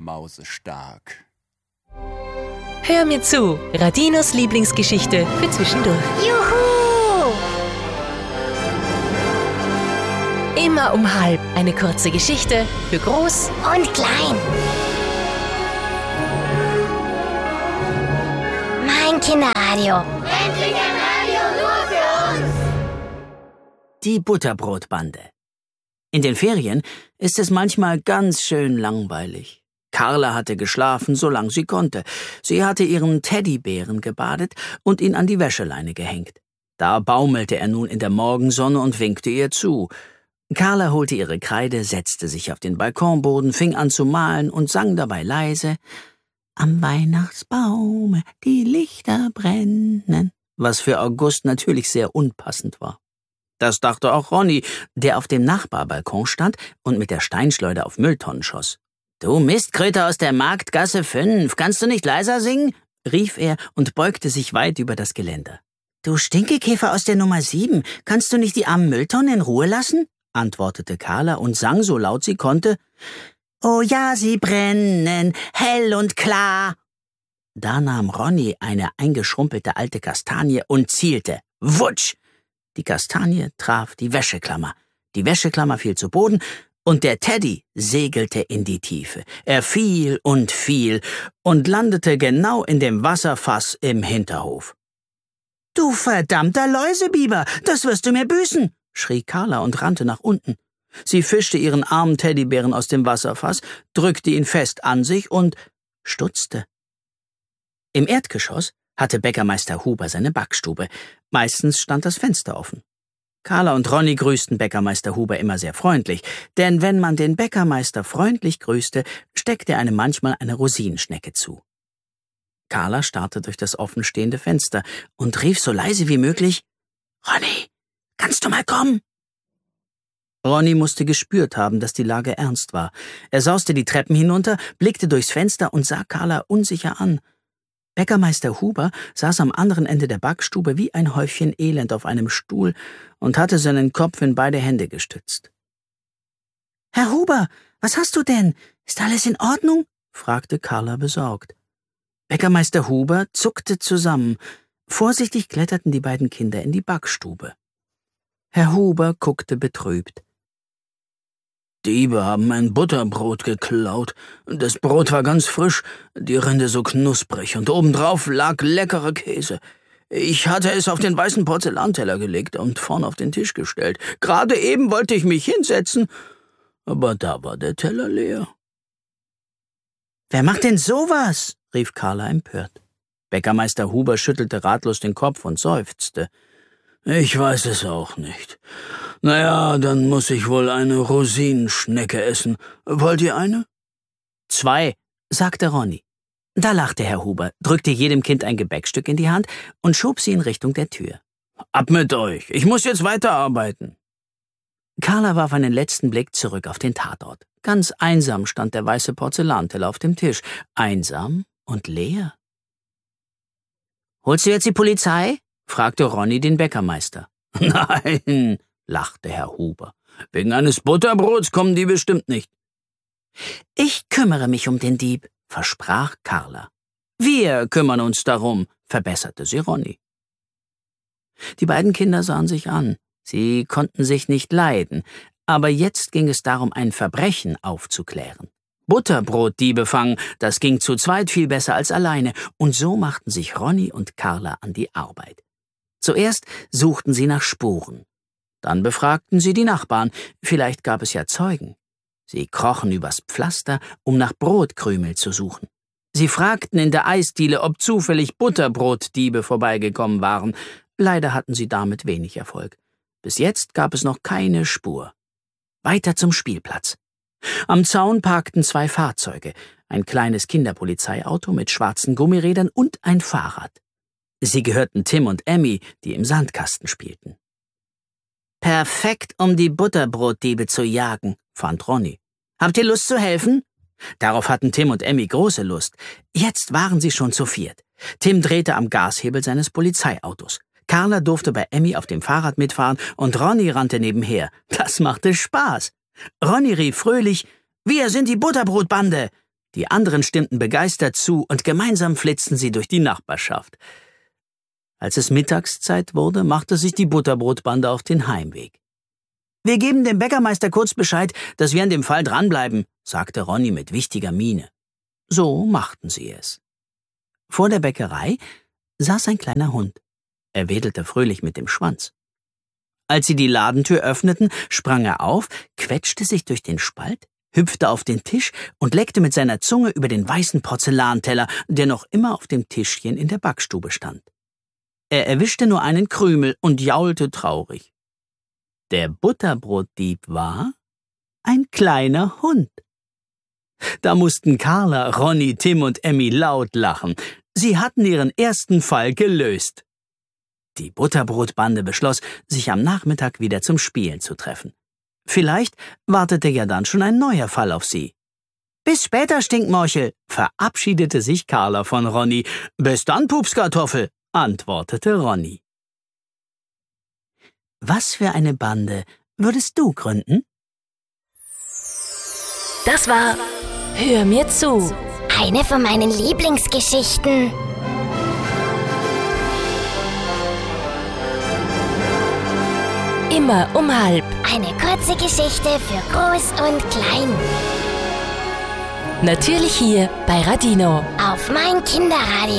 mausestark. Hör mir zu, Radinos Lieblingsgeschichte für zwischendurch. Juhu! Immer um 12:30 eine kurze Geschichte für groß Und klein. Mein Kinderradio. Endlich ein Radio nur für uns. Die Butterbrotbande. In den Ferien ist es manchmal ganz schön langweilig. Carla hatte geschlafen, solange sie konnte. Sie hatte ihren Teddybären gebadet und ihn an die Wäscheleine gehängt. Da baumelte er nun in der Morgensonne und winkte ihr zu. Carla holte ihre Kreide, setzte sich auf den Balkonboden, fing an zu malen und sang dabei leise: »Am Weihnachtsbaume die Lichter brennen«, was für August natürlich sehr unpassend war. Das dachte auch Ronny, der auf dem Nachbarbalkon stand und mit der Steinschleuder auf Mülltonnen schoss. »Du Mistkröte aus der Marktgasse 5, kannst du nicht leiser singen?« rief er und beugte sich weit über das Geländer. »Du Stinkekäfer aus der Nummer 7, kannst du nicht die armen Mülltonnen in Ruhe lassen?« antwortete Carla und sang so laut sie konnte: »Oh ja, sie brennen, hell und klar.« Da nahm Ronny eine eingeschrumpelte alte Kastanie und zielte. Wutsch! Die Kastanie traf die Wäscheklammer. Die Wäscheklammer fiel zu Boden und der Teddy segelte in die Tiefe. Er fiel und landete genau in dem Wasserfass im Hinterhof. »Du verdammter Läusebiber, das wirst du mir büßen«, schrie Carla und rannte nach unten. Sie fischte ihren armen Teddybären aus dem Wasserfass, drückte ihn fest an sich und stutzte. Im Erdgeschoss hatte Bäckermeister Huber seine Backstube. Meistens stand das Fenster offen. Carla und Ronny grüßten Bäckermeister Huber immer sehr freundlich, denn wenn man den Bäckermeister freundlich grüßte, steckte er einem manchmal eine Rosinenschnecke zu. Carla starrte durch das offenstehende Fenster und rief so leise wie möglich: »Ronny, kannst du mal kommen?« Ronny musste gespürt haben, dass die Lage ernst war. Er sauste die Treppen hinunter, blickte durchs Fenster und sah Carla unsicher an. Bäckermeister Huber saß am anderen Ende der Backstube wie ein Häufchen Elend auf einem Stuhl und hatte seinen Kopf in beide Hände gestützt. »Herr Huber, was hast du denn? Ist alles in Ordnung?« fragte Carla besorgt. Bäckermeister Huber zuckte zusammen. Vorsichtig kletterten die beiden Kinder in die Backstube. Herr Huber guckte betrübt. »Diebe haben mein Butterbrot geklaut. Das Brot war ganz frisch, die Rinde so knusprig und obendrauf lag leckerer Käse. Ich hatte es auf den weißen Porzellanteller gelegt und vorn auf den Tisch gestellt. Gerade eben wollte ich mich hinsetzen, aber da war der Teller leer.« »Wer macht denn sowas?« rief Carla empört. Bäckermeister Huber schüttelte ratlos den Kopf und seufzte. »Ich weiß es auch nicht. Naja, dann muss ich wohl eine Rosinenschnecke essen. Wollt ihr eine?« »2«, sagte Ronny. Da lachte Herr Huber, drückte jedem Kind ein Gebäckstück in die Hand und schob sie in Richtung der Tür. »Ab mit euch, ich muss jetzt weiterarbeiten.« Carla warf einen letzten Blick zurück auf den Tatort. Ganz einsam stand der weiße Porzellanteller auf dem Tisch. Einsam und leer. »Holst du jetzt die Polizei?« fragte Ronny den Bäckermeister. »Nein«, lachte Herr Huber. »Wegen eines Butterbrots kommen die bestimmt nicht.« »Ich kümmere mich um den Dieb«, versprach Carla. »Wir kümmern uns darum«, verbesserte sie Ronny. Die beiden Kinder sahen sich an. Sie konnten sich nicht leiden, aber jetzt ging es darum, ein Verbrechen aufzuklären. Butterbrotdiebe fangen, das ging zu zweit viel besser als alleine, und so machten sich Ronny und Carla an die Arbeit. Zuerst suchten sie nach Spuren. Dann befragten sie die Nachbarn, vielleicht gab es ja Zeugen. Sie krochen übers Pflaster, um nach Brotkrümel zu suchen. Sie fragten in der Eisdiele, ob zufällig Butterbrotdiebe vorbeigekommen waren. Leider hatten sie damit wenig Erfolg. Bis jetzt gab es noch keine Spur. Weiter zum Spielplatz. Am Zaun parkten 2 Fahrzeuge, ein kleines Kinderpolizeiauto mit schwarzen Gummirädern und ein Fahrrad. Sie gehörten Tim und Emmy, die im Sandkasten spielten. »Perfekt, um die Butterbrotdiebe zu jagen«, fand Ronny. »Habt ihr Lust zu helfen?« Darauf hatten Tim und Emmy große Lust. Jetzt waren sie schon zu 4. Tim drehte am Gashebel seines Polizeiautos. Carla durfte bei Emmy auf dem Fahrrad mitfahren und Ronny rannte nebenher. Das machte Spaß. Ronny rief fröhlich: »Wir sind die Butterbrotbande!« Die anderen stimmten begeistert zu und gemeinsam flitzten sie durch die Nachbarschaft. Als es Mittagszeit wurde, machte sich die Butterbrotbande auf den Heimweg. »Wir geben dem Bäckermeister kurz Bescheid, dass wir an dem Fall dranbleiben«, sagte Ronny mit wichtiger Miene. So machten sie es. Vor der Bäckerei saß ein kleiner Hund. Er wedelte fröhlich mit dem Schwanz. Als sie die Ladentür öffneten, sprang er auf, quetschte sich durch den Spalt, hüpfte auf den Tisch und leckte mit seiner Zunge über den weißen Porzellanteller, der noch immer auf dem Tischchen in der Backstube stand. Er erwischte nur einen Krümel und jaulte traurig. Der Butterbrotdieb war ein kleiner Hund. Da mussten Carla, Ronny, Tim und Emmy laut lachen. Sie hatten ihren ersten Fall gelöst. Die Butterbrotbande beschloss, sich am Nachmittag wieder zum Spielen zu treffen. Vielleicht wartete ja dann schon ein neuer Fall auf sie. »Bis später, Stinkmorchel«, verabschiedete sich Carla von Ronny. »Bis dann, Pupskartoffel«, antwortete Ronny. Was für eine Bande würdest du gründen? Das war Hör mir zu. Eine von meinen Lieblingsgeschichten. Immer um halb. Eine kurze Geschichte für Groß und Klein. Natürlich hier bei Radino. Auf mein Kinderradio.